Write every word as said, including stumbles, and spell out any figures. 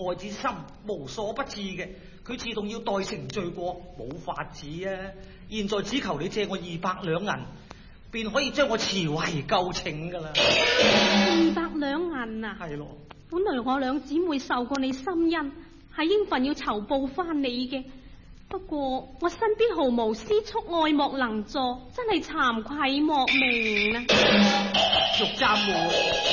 愛之心無所不至嘅，佢自動要代成罪過，冇法子啊！現在只求你借我二百兩銀，便可以將我辭為舊情噶啦。 二百兩銀啊？ 係咯。 本來我兩姊妹受過你心恩，係應份要酬報翻你嘅。不過我身邊毫無私蓄，愛莫能助，真係慚愧莫名啊！ 玉簪妹，